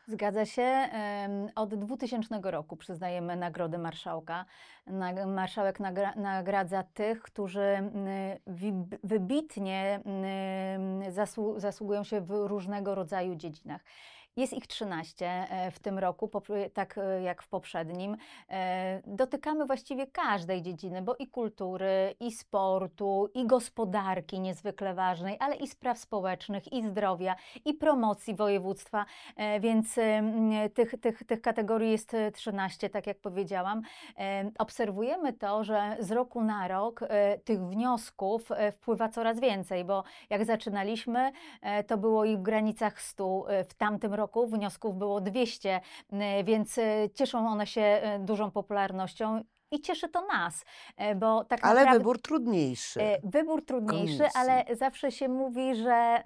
Zgadza się. Od 2000 roku przyznajemy nagrody marszałka. Marszałek nagradza tych, którzy wybitnie zasługują się w różnego rodzaju dziedzinach. Jest ich 13 w tym roku, tak jak w poprzednim. Dotykamy właściwie każdej dziedziny, bo i kultury, i sportu, i gospodarki niezwykle ważnej, ale i spraw społecznych, i zdrowia, i promocji województwa, więc tych kategorii jest 13, tak jak powiedziałam. Obserwujemy to, że z roku na rok tych wniosków wpływa coraz więcej, bo jak zaczynaliśmy, to było ich w granicach 100. W tamtym roku wniosków było 200, więc cieszą one się dużą popularnością. I cieszy to nas, bo tak Ale naprawdę wybór trudniejszy wybór trudniejszy, ale komisji. zawsze się mówi, że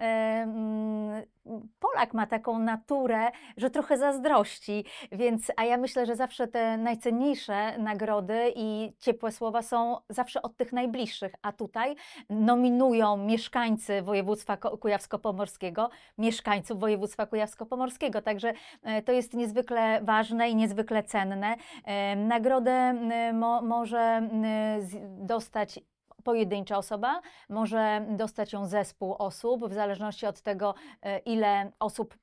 Polak ma taką naturę, że trochę zazdrości, a ja myślę, że zawsze te najcenniejsze nagrody i ciepłe słowa są zawsze od tych najbliższych, a tutaj nominują mieszkańcy województwa kujawsko-pomorskiego, mieszkańców województwa kujawsko-pomorskiego, także to jest niezwykle ważne i niezwykle cenne. Nagrodę może dostać pojedyncza osoba, może dostać ją zespół osób, w zależności od tego, ile osób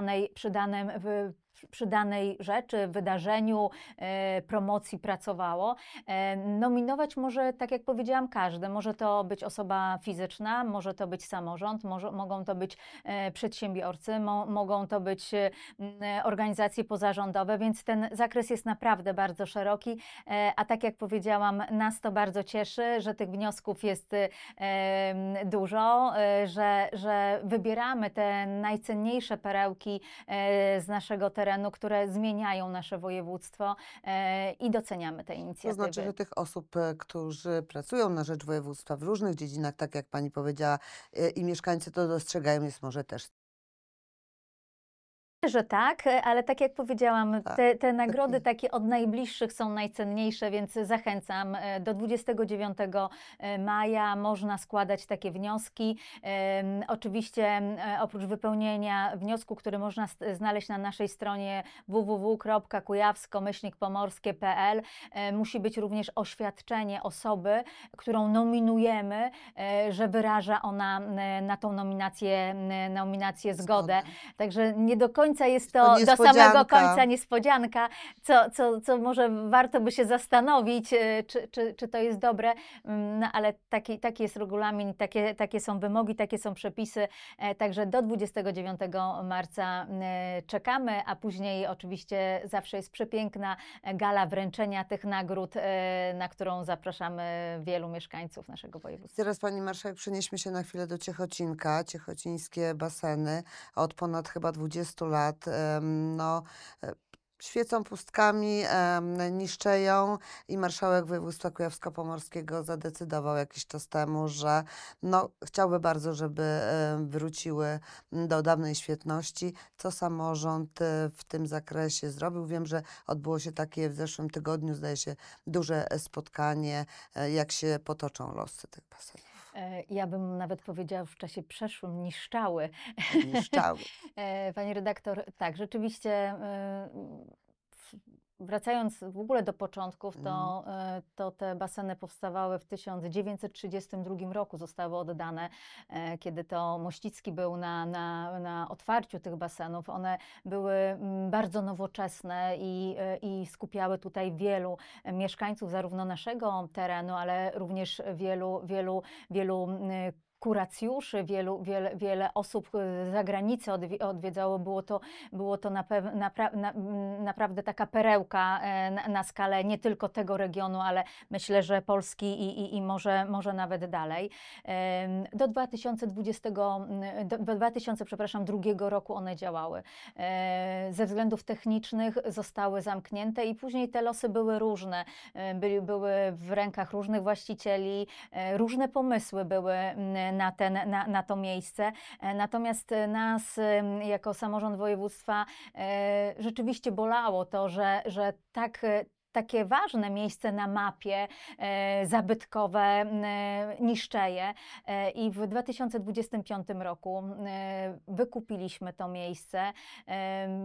przy danej rzeczy, wydarzeniu, promocji pracowało. Nominować może, tak jak powiedziałam, każdy. Może to być osoba fizyczna, może to być samorząd, mogą to być przedsiębiorcy, mogą to być organizacje pozarządowe, więc ten zakres jest naprawdę bardzo szeroki, a tak jak powiedziałam, nas to bardzo cieszy, że tych wniosków jest dużo, że wybieramy te najcenniejsze perełki z naszego terenu, które zmieniają nasze województwo i doceniamy te To inicjatywy. znaczy, że tych osób, którzy pracują na rzecz województwa w różnych dziedzinach, tak jak pani powiedziała, i mieszkańcy to dostrzegają, jest może też Że tak, ale tak jak powiedziałam, tak, te nagrody taki takie od najbliższych są najcenniejsze, więc zachęcam. Do 29 maja można składać takie wnioski. Oczywiście oprócz wypełnienia wniosku, który można znaleźć na naszej stronie www.kujawsko-pomorskie.pl, musi być również oświadczenie osoby, którą nominujemy, że wyraża ona na tą nominację zgodę. Także nie do końca jest to do samego końca niespodzianka, co może warto by się zastanowić, czy to jest dobre, no ale taki jest regulamin, takie są wymogi, takie są przepisy, także do 29 marca czekamy, a później oczywiście zawsze jest przepiękna gala wręczenia tych nagród, na którą zapraszamy wielu mieszkańców naszego województwa. Teraz pani marszałek, przenieśmy się na chwilę do Ciechocinka. Ciechocińskie baseny od ponad chyba 20 lat no, e, świecą pustkami, niszczeją i marszałek województwa kujawsko-pomorskiego zadecydował jakiś czas temu, że no, chciałby bardzo, żeby wróciły do dawnej świetności. Co samorząd w tym zakresie zrobił? Wiem, że odbyło się takie w zeszłym tygodniu, zdaje się, duże spotkanie. Jak się potoczą losy tych basenów? Ja bym nawet powiedziała w czasie przeszłym niszczały. Niszczały. Pani redaktor, tak, rzeczywiście wracając w ogóle do początków, to te baseny powstawały w 1932 roku, zostały oddane, kiedy to Mościcki był na otwarciu tych basenów. One były bardzo nowoczesne i skupiały tutaj wielu mieszkańców zarówno naszego terenu, ale również wielu kuracjuszy, wiele osób z zagranicy odwiedzało. Było to naprawdę taka perełka na skalę nie tylko tego regionu, ale myślę, że Polski i może nawet dalej. Do 2002 roku one działały. Ze względów technicznych zostały zamknięte i później te losy były różne. Były w rękach różnych właścicieli, różne pomysły były na to miejsce. Natomiast nas jako samorząd województwa rzeczywiście bolało to, że takie ważne miejsce na mapie zabytkowe niszczeje. I w 2025 roku wykupiliśmy to miejsce.